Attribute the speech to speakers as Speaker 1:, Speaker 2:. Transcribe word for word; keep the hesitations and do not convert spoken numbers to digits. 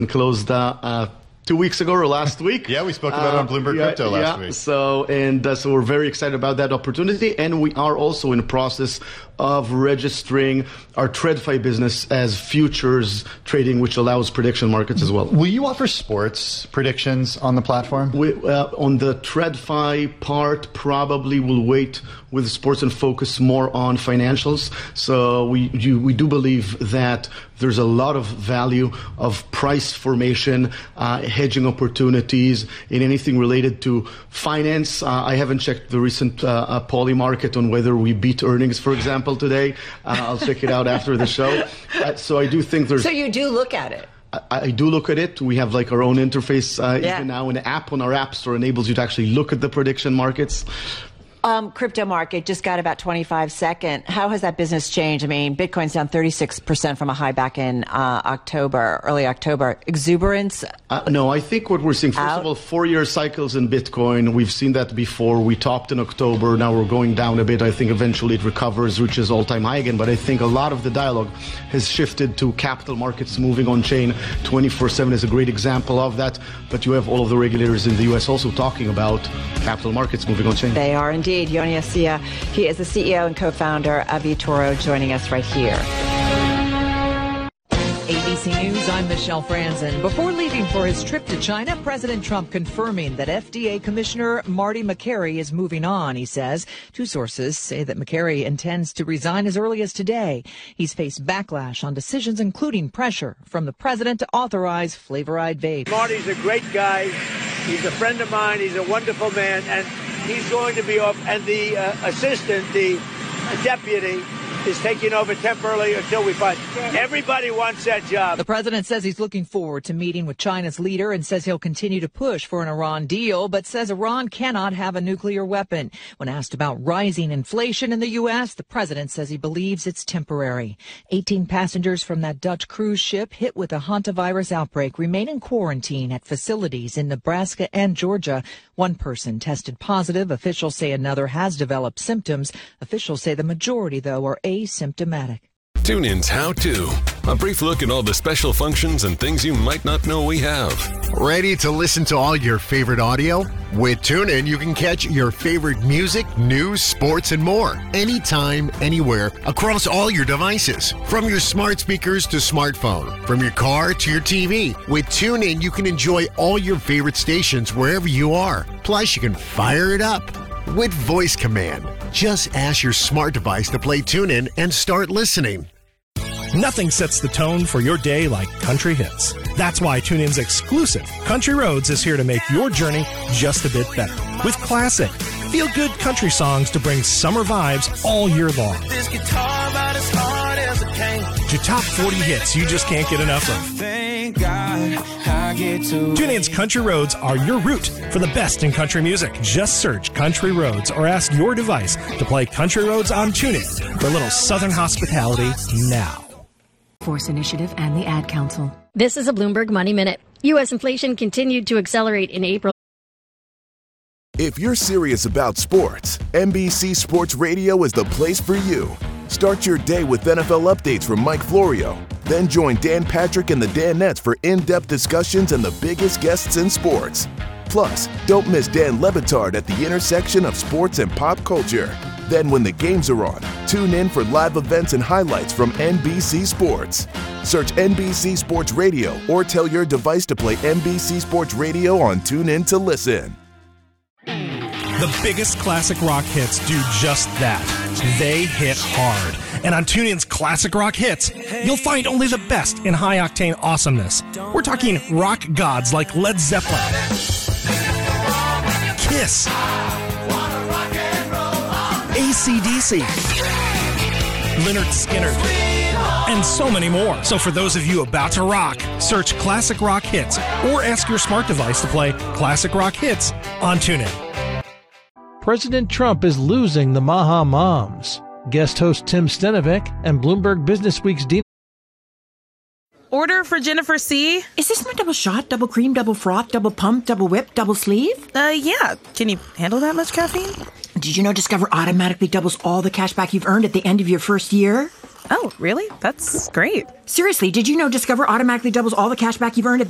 Speaker 1: closed uh, uh, two weeks ago or last week.
Speaker 2: Yeah, we spoke about uh, it on Bloomberg
Speaker 1: yeah,
Speaker 2: Crypto last
Speaker 1: yeah.
Speaker 2: week.
Speaker 1: So, and uh, so we're very excited about that opportunity, and we are also in the process of registering our TradFi business as futures trading, which allows prediction markets as well.
Speaker 2: Will you offer sports predictions on the platform?
Speaker 1: We, uh, on the TradFi part, probably we'll wait with sports and focus more on financials. So we you, we do believe that there's a lot of value of price formation, uh, hedging opportunities in anything related to finance. Uh, I haven't checked the recent uh, uh, Poly market on whether we beat earnings, for example, today. Uh, I'll check it out after the show. Uh, so I do think there's...
Speaker 3: So you do look at it?
Speaker 1: I, I do look at it. We have like our own interface uh,
Speaker 3: yeah.
Speaker 1: even now. An app on our app store enables you to actually look at the prediction markets.
Speaker 3: Um, crypto market just got about twenty-five second. How has that business changed? I mean, Bitcoin's down thirty-six percent from a high back in uh, October, early October. Exuberance?
Speaker 1: Uh, no, I think what we're seeing, first
Speaker 3: out?
Speaker 1: of all, four-year cycles in Bitcoin. We've seen that before. We topped in October. Now we're going down a bit. I think eventually it recovers, reaches all-time high again. But I think a lot of the dialogue has shifted to capital markets moving on-chain. twenty-four seven is a great example of that. But you have all of the regulators in the U S also talking about capital markets moving on-chain.
Speaker 3: They are indeed. Yoni Assia, he is the C E O and co-founder of eToro, joining us right here.
Speaker 4: A B C News, I'm Michelle Franzen. Before leaving for his trip to China, President Trump confirming that F D A Commissioner Marty Makary is moving on, he says. Two sources say that Makary intends to resign as early as today. He's faced backlash on decisions, including pressure from the president to authorize flavorized vape.
Speaker 5: Marty's a great guy. He's a friend of mine. He's a wonderful man. And he's going to be off. And the uh, assistant, the deputy, is taking over temporarily until we find. Everybody wants that job.
Speaker 4: The president says he's looking forward to meeting with China's leader and says he'll continue to push for an Iran deal, but says Iran cannot have a nuclear weapon. When asked about rising inflation in the U S, the president says he believes it's temporary. eighteen passengers from that Dutch cruise ship hit with a hantavirus outbreak remain in quarantine at facilities in Nebraska and Georgia. One person tested positive. Officials say another has developed symptoms. Officials say the majority, though, are asymptomatic.
Speaker 6: TuneIn's How To. A brief look at all the special functions and things you might not know we have.
Speaker 7: Ready to listen to all your favorite audio? With TuneIn, you can catch your favorite music, news, sports, and more. Anytime, anywhere, across all your devices. From your smart speakers to smartphone. From your car to your T V. With TuneIn, you can enjoy all your favorite stations wherever you are. Plus, you can fire it up with voice command. Just ask your smart device to play TuneIn and start listening.
Speaker 8: Nothing sets the tone for your day like country hits. That's why TuneIn's exclusive Country Roads is here to make your journey just a bit better. With classic, feel-good country songs to bring summer vibes all year long. This guitar about as hard as it can. To top forty hits you just can't get enough of. Thank God I get to TuneIn's Country Roads are your route for the best in country music. Just search Country Roads or ask your device to play Country Roads on TuneIn for a little Southern hospitality now.
Speaker 9: Force Initiative and the Ad Council.
Speaker 10: This is a Bloomberg Money Minute. U S inflation continued to accelerate in April.
Speaker 11: If you're serious about sports, N B C Sports Radio is the place for you. Start your day with N F L updates from Mike Florio. Then join Dan Patrick and the Danettes for in-depth discussions and the biggest guests in sports. Plus, don't miss Dan Le Batard at the intersection of sports and pop culture. Then when the games are on, tune in for live events and highlights from N B C Sports. Search N B C Sports Radio or tell your device to play N B C Sports Radio on TuneIn to listen.
Speaker 8: The biggest classic rock hits do just that. They hit hard. And on TuneIn's Classic Rock Hits, you'll find only the best in high-octane awesomeness. We're talking rock gods like Led Zeppelin, Kiss, A C D C, Lynyrd Skynyrd, and so many more. So for those of you about to rock, search Classic Rock Hits or ask your smart device to play Classic Rock Hits on TuneIn.
Speaker 12: President Trump is losing the Maha Moms. Guest host Tim Stenovic and Bloomberg Businessweek's Dean.
Speaker 13: Order for Jennifer C.
Speaker 14: Is this my double shot, double cream, double froth, double pump, double whip, double sleeve?
Speaker 13: Uh, yeah. Can you handle that much caffeine?
Speaker 14: Did you know Discover automatically doubles all the cash back you've earned at the end of your first year?
Speaker 13: Oh, really? That's great.
Speaker 14: Seriously, did you know Discover automatically doubles all the cash back you've earned at the